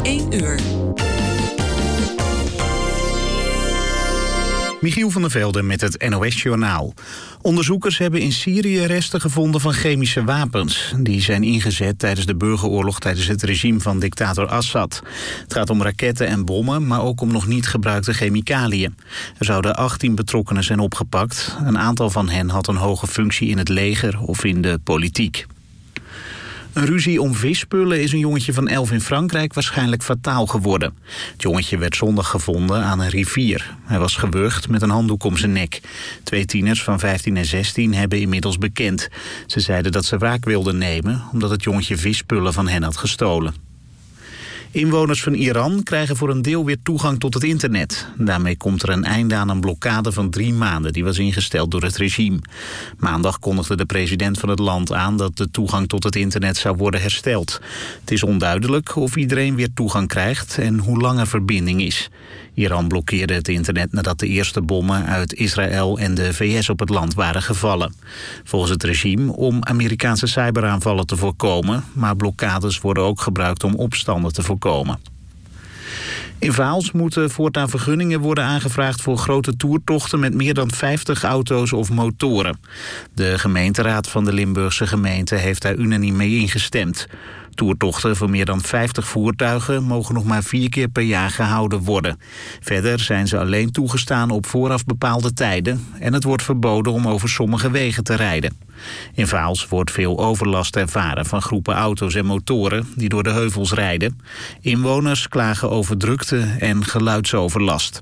1 uur. Michiel van der Velde met het NOS-journaal. Onderzoekers hebben in Syrië resten gevonden van chemische wapens. Die zijn ingezet tijdens de burgeroorlog tijdens het regime van dictator Assad. Het gaat om raketten en bommen, maar ook om nog niet gebruikte chemicaliën. Er zouden 18 betrokkenen zijn opgepakt. Een aantal van hen had een hoge functie in het leger of in de politiek. Een ruzie om visspullen is een jongetje van 11 in Frankrijk waarschijnlijk fataal geworden. Het jongetje werd zondag gevonden aan een rivier. Hij was gewurgd met een handdoek om zijn nek. 2 tieners van 15 en 16 hebben inmiddels bekend. Ze zeiden dat ze wraak wilden nemen omdat het jongetje visspullen van hen had gestolen. Inwoners van Iran krijgen voor een deel weer toegang tot het internet. Daarmee komt er een einde aan een blokkade van 3 maanden... die was ingesteld door het regime. Maandag kondigde de president van het land aan... dat de toegang tot het internet zou worden hersteld. Het is onduidelijk of iedereen weer toegang krijgt... en hoe lang er verbinding is. Iran blokkeerde het internet nadat de eerste bommen uit Israël en de VS op het land waren gevallen. Volgens het regime om Amerikaanse cyberaanvallen te voorkomen... maar blokkades worden ook gebruikt om opstanden te voorkomen. In Vaals moeten voortaan vergunningen worden aangevraagd voor grote toertochten met meer dan 50 auto's of motoren. De gemeenteraad van de Limburgse gemeente heeft daar unaniem mee ingestemd. Toertochten voor meer dan 50 voertuigen mogen nog maar 4 keer per jaar gehouden worden. Verder zijn ze alleen toegestaan op vooraf bepaalde tijden en het wordt verboden om over sommige wegen te rijden. In Vaals wordt veel overlast ervaren van groepen auto's en motoren die door de heuvels rijden. Inwoners klagen over drukte en geluidsoverlast.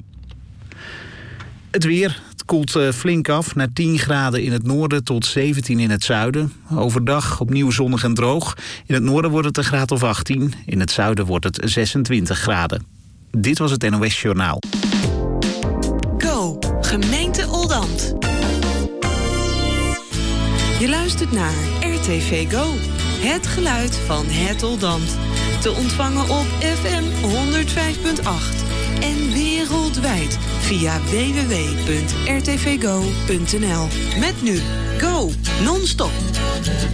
Het weer. Het koelt flink af naar 10 graden in het noorden tot 17 in het zuiden. Overdag opnieuw zonnig en droog. In het noorden wordt het een graad of 18. In het zuiden wordt het 26 graden. Dit was het NOS Journaal. Go, gemeente Oldambt. Je luistert naar RTV Go. Het geluid van het Oldambt. Te ontvangen op FM 105.8. En wereldwijd via www.rtvgo.nl. Met nu Go, non-stop.